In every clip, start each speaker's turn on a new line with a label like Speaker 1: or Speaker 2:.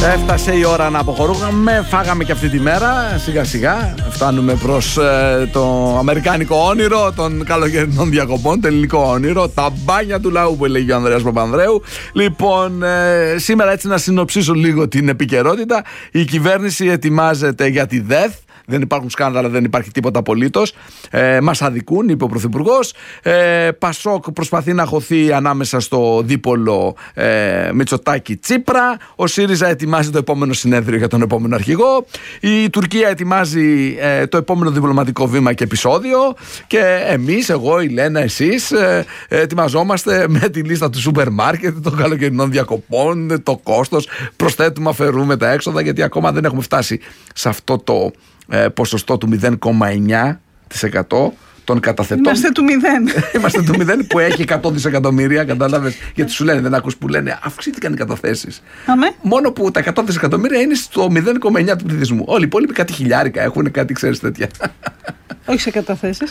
Speaker 1: Έφτασε η ώρα να αποχωρούμε. Φάγαμε και αυτή τη μέρα. Σιγά σιγά φτάνουμε προς το αμερικάνικο όνειρο των καλοκαιρινών διακοπών. Το ελληνικό όνειρο. Τα μπάνια του λαού που έλεγε ο Ανδρέας Παπανδρέου. Λοιπόν, σήμερα έτσι να συνοψίσω λίγο την επικαιρότητα. Η κυβέρνηση ετοιμάζεται για τη ΔΕΘ. Δεν υπάρχουν σκάνδαλα, δεν υπάρχει τίποτα απολύτως. Μας αδικούν, είπε ο Πρωθυπουργός. Πασόκ προσπαθεί να χωθεί ανάμεσα στο δίπολο Μητσοτάκη-Τσίπρα. Ο ΣΥΡΙΖΑ ετοιμάζει το επόμενο συνέδριο για τον επόμενο αρχηγό. Η Τουρκία ετοιμάζει το επόμενο διπλωματικό βήμα και επεισόδιο. Και εμείς, εγώ, η Λένα, εσείς, ετοιμαζόμαστε με τη λίστα του σούπερ μάρκετ, των καλοκαιρινών διακοπών, το κόστος. Προσθέτουμε, αφαιρούμε τα έξοδα, γιατί ακόμα δεν έχουμε φτάσει σε αυτό το ποσοστό του 0,9% των καταθετών.
Speaker 2: Είμαστε του 0.
Speaker 1: Είμαστε του 0 που έχει 100 δισεκατομμύρια, κατάλαβες. Γιατί σου λένε, δεν ακούς που λένε, αυξήθηκαν οι καταθέσεις.
Speaker 2: Αμέ.
Speaker 1: Μόνο που τα 100 δισεκατομμύρια είναι στο 0,9 του πληθυσμού. Όλοι οι υπόλοιποι κάτι χιλιάρικα έχουν, κάτι ξέρεις τέτοια.
Speaker 2: Όχι σε καταθέσεις.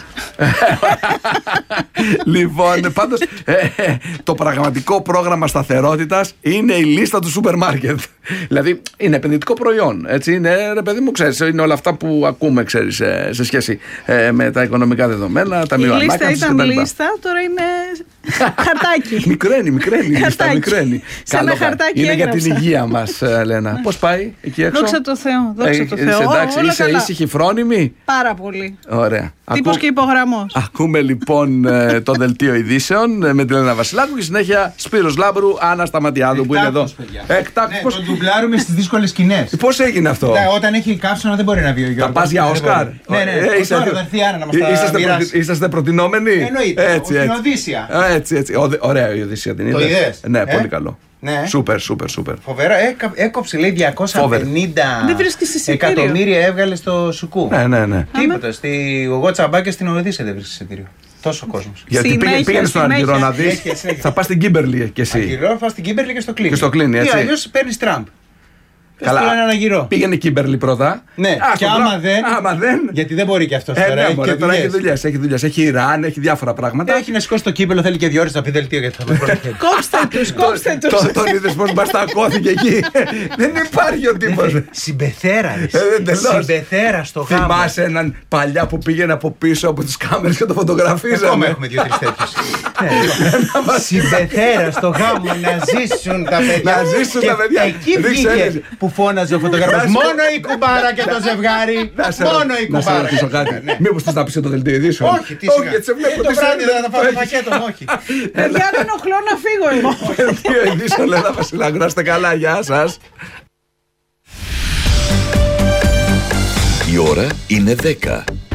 Speaker 1: Λοιπόν, πάντως το πραγματικό πρόγραμμα σταθερότητας είναι η λίστα του σούπερ μάρκετ. Δηλαδή είναι επενδυτικό προϊόν. Έτσι είναι, ρε παιδί μου, ξέρεις, είναι όλα αυτά που ακούμε, ξέρεις, σε σχέση με τα οικονομικά δεδομένα, τα μειοανάκαμψης κτλ.
Speaker 2: Η λίστα ήταν λίστα, τώρα είναι χαρτάκι.
Speaker 1: Μικραίνει, λίστα μικραίνει.
Speaker 2: Καλό χαρτάκι
Speaker 1: είναι
Speaker 2: έγραψα.
Speaker 1: για την υγεία μας, Λένα. Πώς πάει εκεί έξω?
Speaker 2: Δόξα τω Θεώ, δόξα τω Θεώ.
Speaker 1: Εντάξει, είσαι ήσυχη, φρόνιμη?
Speaker 2: Πάρα πολύ.
Speaker 1: Ωραία.
Speaker 2: Τύπος και υπογραμμός.
Speaker 1: Ακούμε λοιπόν το δελτίο ειδήσεων με τη Λένα Βασιλάκου και συνέχεια Σπύρος Λάμπρου, Άννα Σταματιάδου που είναι εδώ.
Speaker 3: Εκτάκτος. Τον ντουμπλάρουμε στις δύσκολες σκηνές.
Speaker 1: Πώς έγινε αυτό?
Speaker 3: Όταν έχει καύσωνα δεν μπορεί να βγει ο Γιώργος.
Speaker 1: Τα πας για Όσκαρ?
Speaker 3: Ναι, τώρα θα έρθει η Άννα να μας τα μοιράσει.
Speaker 1: Είσαστε προτινόμενοι?
Speaker 3: Εννοείται, στην Οδύσσια.
Speaker 1: Έτσι. Ωραία η Οδύσσια την είδες?
Speaker 3: Το είδες?
Speaker 1: Ναι, πολύ καλό.
Speaker 3: Ναι.
Speaker 1: Σούπερ.
Speaker 3: Φοβερά, έκοψε λέει 250 εκατομμύρια έβγαλε στο Σουκού.
Speaker 1: Ναι.
Speaker 3: Τίποτα, εγώ τσαμπάκια στην Οδύσσια δεν βρίσκεις εισιτήριο. Τόσο κόσμος.
Speaker 1: Γιατί πήγαινε στον Αργυρό να δεις, θα πας στην Κίμπερλι και εσύ.
Speaker 3: Αργυρό, θα στην Κίμπερλι και στο Κλίνι.
Speaker 1: Και στο Κλίνι, έτσι.
Speaker 3: Ή αλλιώς παίρνεις Τραμπ.
Speaker 1: Καλά, πήγαινε Κίμπερλι πρώτα.
Speaker 3: Ναι, και άμα δεν. Γιατί δεν μπορεί και αυτό τώρα.
Speaker 1: Έχει δουλειές. Έχει Ιράν, έχει διάφορα πράγματα.
Speaker 3: Έχει να σηκώσει το κύπελο, θέλει και 2 ώρες να πει δελτίο γιατί θα το βρει.
Speaker 2: Κόψτε τους.
Speaker 1: Τον είδες πως μπαστακώθηκε εκεί? Δεν υπάρχει ο τύπος.
Speaker 3: Συμπεθέρα στο γάμο.
Speaker 1: Θυμάσαι έναν παλιά που πήγαινε από πίσω από τις κάμερες και το φωτογραφίζανε?
Speaker 3: Ακόμα έχουμε 2-3 τέτοιους. Συμπεθέρα στο γάμο, να ζήσουν τα παιδιά. Εκεί βγήκε που φώναζε ο φωτογράφος. Μόνο η κουμπάρα και το ζευγάρι. Μόνο η κουμπάρα.
Speaker 1: Να σε ρωτήσω κάτι. Μήπως θες να πεις το δελτίο ειδήσεων?
Speaker 3: Όχι, τι σιγά. Το βράδυ θα φάω το πακέτο, όχι.
Speaker 2: Παιδιά, δεν οχλώ να φύγω εγώ.
Speaker 1: Δελτίο ειδήσεων, Λένα Βασιλάκου. Να είστε καλά, γεια σας.
Speaker 4: Η ώρα είναι 10.